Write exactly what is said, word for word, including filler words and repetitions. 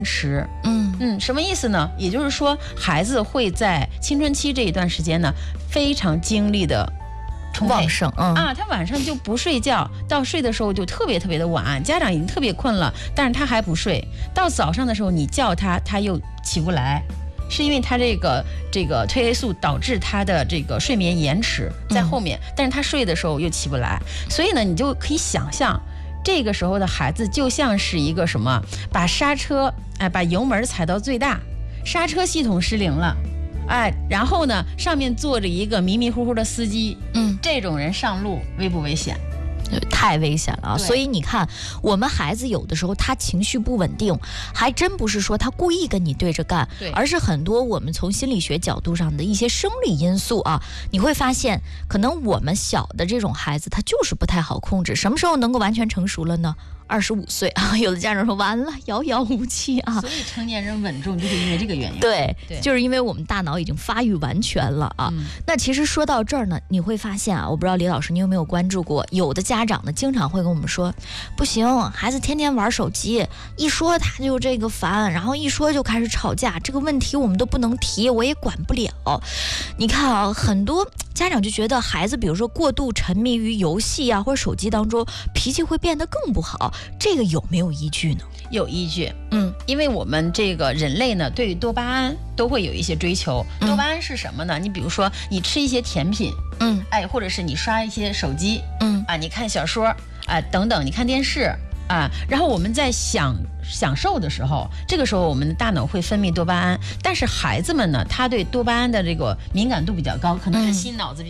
迟。嗯嗯，什么意思呢？也就是说，孩子会在青春期这一段时间呢，非常精力的旺盛。嗯啊，他晚上就不睡觉，到睡的时候就特别特别的晚，家长已经特别困了，但是他还不睡。到早上的时候，你叫他，他又起不来。是因为他这个这个褪黑素导致他的这个睡眠延迟在后面，嗯、但是他睡的时候又起不来，所以呢，你就可以想象，这个时候的孩子就像是一个什么，把刹车哎，把油门踩到最大，刹车系统失灵了，哎，然后呢，上面坐着一个迷迷糊糊的司机，嗯，这种人上路危不危险？ 太危险了啊！所以你看，我们孩子有的时候他情绪不稳定，还真不是说他故意跟你对着干，而是很多我们从心理学角度上的一些生理因素啊。你会发现，可能我们小的这种孩子，他就是不太好控制。什么时候能够完全成熟了呢？二十五岁啊，有的家长说完了，遥遥无期啊。 所以成年人稳重就是因为这个原因。 对，对就是因为我们大脑已经发育完全了啊。嗯、那其实说到这儿呢，你会发现啊，我不知道李老师你有没有关注过，有的家长呢经常会跟我们说，不行，孩子天天玩手机，一说他就这个烦，然后一说就开始吵架，这个问题我们都不能提，我也管不了。你看啊，很多家长就觉得孩子，比如说过度沉迷于游戏啊或者手机当中，脾气会变得更不好。这个有没有依据呢？ 有依据，嗯，因为我们这个人类呢，对于多巴胺都会有一些追求。嗯、多巴胺是什么呢？你比如说，你吃一些甜品，嗯，哎，或者是你刷一些手机，嗯，啊，你看小说，啊，等等，你看电视，啊，然后我们在享享受的时候，这个时候我们的大脑会分泌多巴胺。但是孩子们呢，他对多巴胺的这个敏感度比较高，可能是心脑子比较